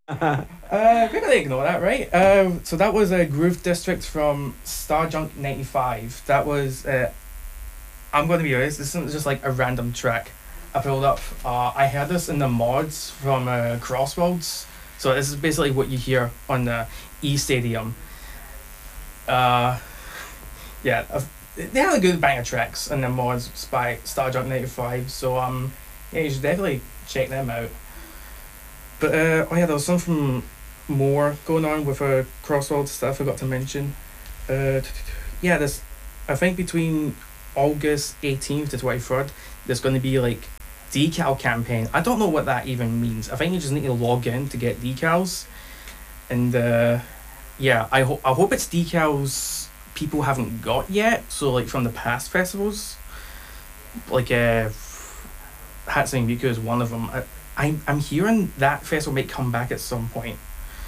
We're gonna ignore that, right? So that was a Groove District from Starjunk 95. That was, I'm gonna be honest, this isn't just like a random track I pulled up. I heard this in the mods from Crossroads. So this is basically what you hear on the E Stadium. Uh, yeah, they had a good bang of tracks in the mods by Starjunk 95. So yeah, you should definitely check them out. But oh yeah, there was something more going on with Crossroads that I forgot to mention. Yeah, there's I think between August 18th to 23rd, there's going to be like decal campaign. I don't know what that even means. I think you just need to log in to get decals, and yeah, I hope it's decals people haven't got yet. So like from the past festivals, like Hatsune Miku is one of them. I'm hearing that festival may come back at some point.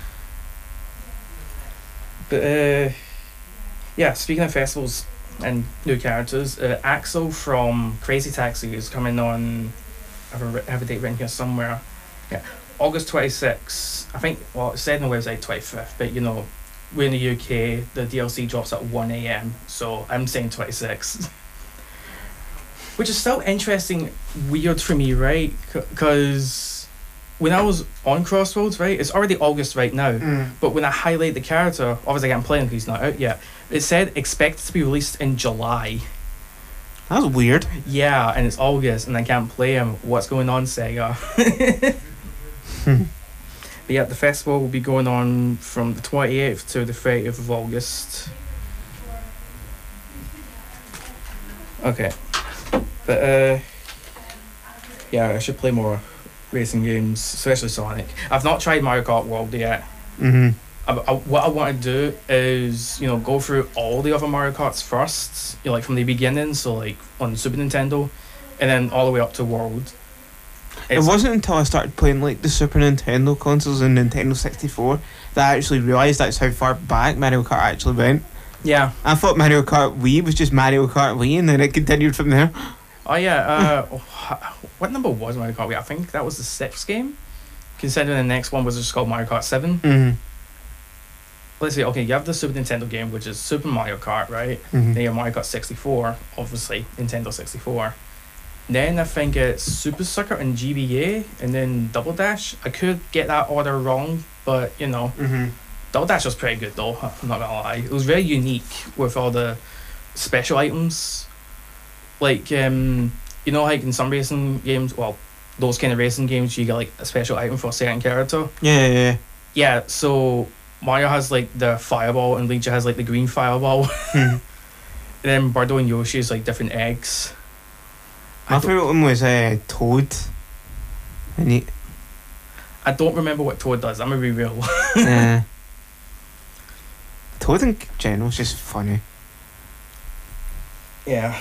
But yeah, speaking of festivals and new characters, Axel from Crazy Taxi is coming on. I have a date written here somewhere. Yeah, August 26th. I think, well, it said on the website 25th, but you know, we're in the UK, the DLC drops at 1 a.m., so I'm saying 26th. Which is still interesting, weird for me, right? Because when I was on Crossroads, right, it's already August right now, but when I highlight the character, obviously I can't play him because he's not out yet, it said expected to be released in July. That's weird. Yeah, and it's August and I can't play him. What's going on, Sega? But yeah, the festival will be going on from the 28th to the 30th of August. Okay. But yeah, I should play more racing games, especially Sonic. I've not tried Mario Kart World yet. What I want to do is, you know, go through all the other Mario Karts first, you know, like from the beginning, so like on Super Nintendo, and then all the way up to World. It wasn't until I started playing like the Super Nintendo consoles and Nintendo 64 that I actually realised that's how far back Mario Kart actually went. Yeah. I thought Mario Kart Wii was just Mario Kart Wii and then it continued from there. Oh yeah, what number was Mario Kart Wii? I think that was the 6th game, considering the next one was just called Mario Kart 7. Let's see, okay, you have the Super Nintendo game, which is Super Mario Kart, right? Then you have Mario Kart 64, obviously, Nintendo 64. Then I think it's Super Sucker and GBA, and then Double Dash. I could get that order wrong, but, you know, Double Dash was pretty good, though, I'm not gonna lie. It was very unique with all the special items. Like, you know, like in some racing games, well, those kind of racing games, you get, like, a special item for a certain character. Yeah. Yeah, so Mario has like the fireball and Luigi has like the green fireball. And then Birdo and Yoshi is like different eggs. My favourite one was Toad. And I don't remember what Toad does, I'm gonna be real. Toad in general is just funny. Yeah.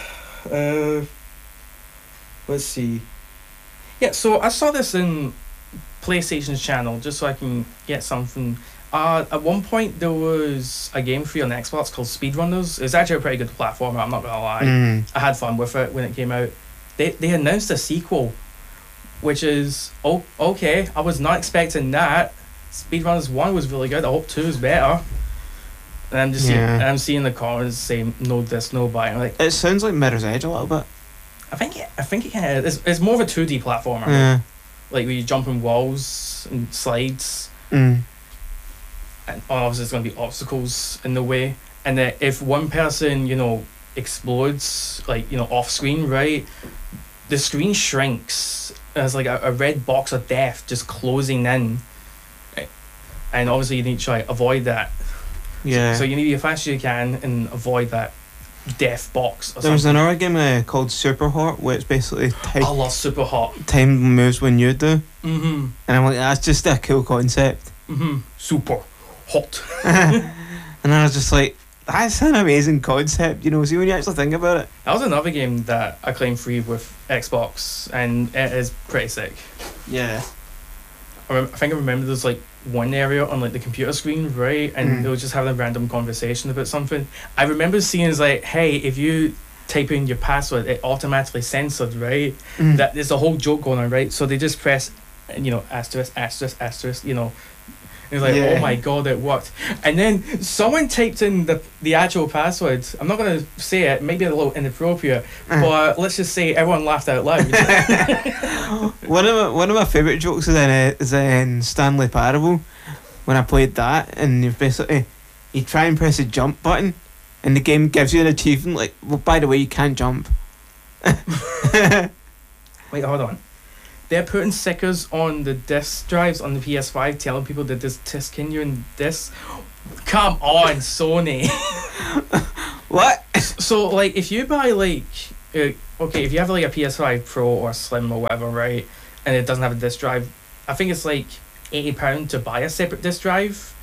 Let's see. Yeah, so I saw this in PlayStation's channel just so I can get something. At one point there was a game free on Xbox called Speedrunners. It's actually a pretty good platformer, I'm not gonna lie. I had fun with it when it came out. They announced a sequel, which is okay. I was not expecting that. Speedrunners 1 was really good. I hope 2 is better. And I'm just seeing the comments saying no this, no buy. I'm like, it sounds like Mirror's Edge a little bit. I think it kind of is. It's more of a 2D platformer. Yeah. Like where you jump in walls and slides. And obviously there's going to be obstacles in the way, and that if one person, you know, explodes, like, you know, off screen, right, the screen shrinks as like a red box of death just closing in, and obviously you need to try avoid that. Yeah. So you need to be as fast as you can and avoid that death box or there was something. another game called Super Hot, where it's basically I love Super Hot. time moves when you do. And I'm like, that's just a cool concept. Super hot. And I was just like, that's an amazing concept, you know, see when you actually think about it. That was another game that I claimed free with Xbox, and it is pretty sick. Yeah. I think I remember there's like one area on like the computer screen, right, and they were just having a random conversation about something. I remember seeing it's like, hey, if you type in your password, it automatically censored, right? That there's a whole joke going on, right? So they just press and asterisk asterisk asterisk. It was like, Yeah. oh my god, it worked. And then someone typed in the actual password. I'm not going to say it, maybe a little inappropriate, but let's just say everyone laughed out loud. One of my favourite jokes is in Stanley Parable, when I played that, and you try and press a jump button, and the game gives you an achievement like, well, by the way, you can't jump. Wait, hold on. They're putting stickers on the disc drives on the PS5 telling people that there's discontinuing discs. Come on, Sony. What? So, like, if you buy, like, okay, if you have, like, a PS5 Pro or Slim or whatever, right, and it doesn't have a disc drive, I think it's, like, £80 to buy a separate disc drive.